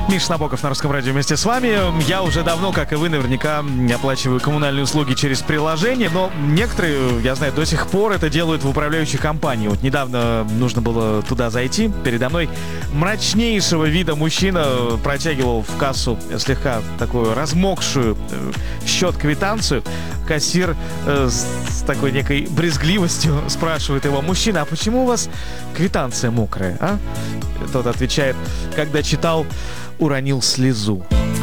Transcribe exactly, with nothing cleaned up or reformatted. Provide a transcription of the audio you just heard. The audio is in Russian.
Миша Набоков на Русском радио вместе с вами. Я уже давно, как и вы, наверняка оплачиваю коммунальные услуги через приложение, но некоторые, я знаю, до сих пор это делают в управляющей компании. Вот недавно нужно было туда зайти. Передо мной мрачнейшего вида мужчина протягивал в кассу слегка такую размокшую счет-квитанцию. Кассир э, с такой некой брезгливостью спрашивает его: мужчина, а почему у вас квитанция мокрая, а? Тот отвечает: когда читал, уронил слезу.